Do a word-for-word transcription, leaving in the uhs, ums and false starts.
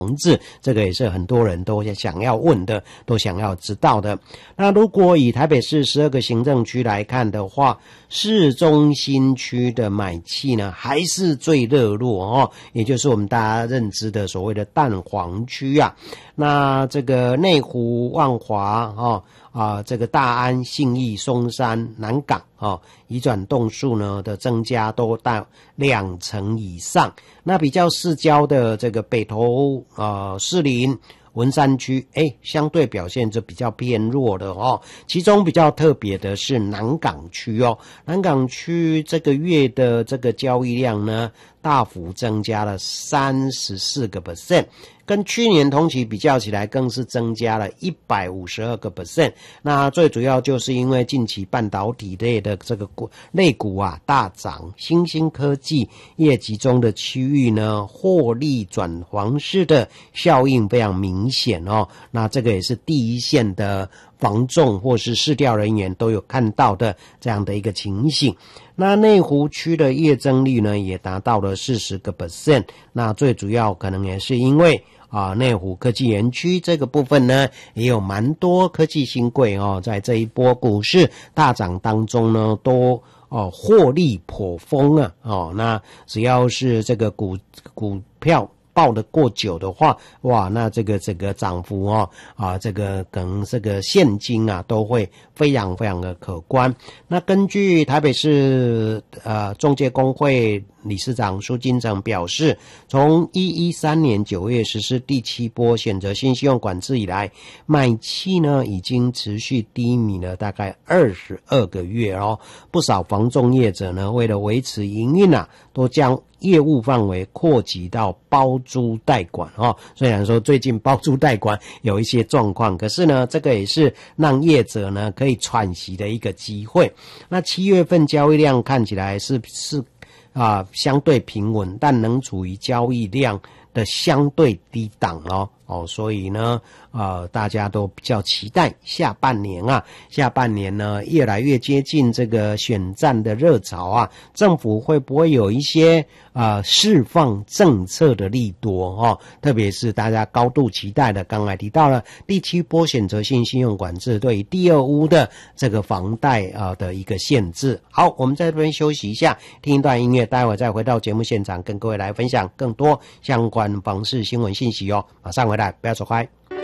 房子，这个也是很多人都想要问的，都想要知道的。那如果以台北市十二个行政区来看的话，市中心区的买气呢还是最热络哦，也就是我们大家认知的所谓的蛋黄区啊。那这个内湖、万华哦啊，这个大安、信义、松山、南港哦，移转栋数呢的增加都到两成以上。那比较市郊的这个北投、呃士林、文山区，哎，相对表现就比较偏弱的哦。其中比较特别的是南港区哦，南港区这个月的这个交易量呢，大幅增加了三十四个 percent。跟去年同期比较起来，更是增加了 一百五十二个 percent。那最主要就是因为近期半导体类的这个类股啊大涨，新兴科技业集中的区域呢，获利转黄式的效应非常明显哦。那这个也是第一线的房仲或是市调人员都有看到的这样的一个情形。那内湖区的业增率呢，也达到了 四十个 percent。那最主要可能也是因为啊，内湖科技园区这个部分呢，也有蛮多科技新贵哦，在这一波股市大涨当中呢，都哦获利颇丰啊哦。那只要是这个股股票抱得过久的话，哇，那这个这个涨幅哦啊，这个可能这个现金啊都会非常非常的可观。那根据台北市呃中介公会理事长苏金城表示，从一一三年九月实施第七波选择性信用管制以来，买气呢已经持续低迷了大概二十二个月哦。不少房仲业者呢，为了维持营运啊，都将业务范围扩及到包租代管哦。虽然说最近包租代管有一些状况，可是呢，这个也是让业者呢可以喘息的一个机会。那七月份交易量看起来是是啊相对平稳，但能处于交易量的相对低档哦。哦，所以呢，呃，大家都比较期待下半年啊，下半年呢越来越接近这个选战的热潮啊，政府会不会有一些呃释放政策的利多哦？特别是大家高度期待的，刚才提到了第七波选择性信用管制对于第二屋的这个房贷啊、呃、的一个限制。好，我们在这边休息一下，听一段音乐，待会再回到节目现场，跟各位来分享更多相关房市新闻信息哦。马上回来。不要走开。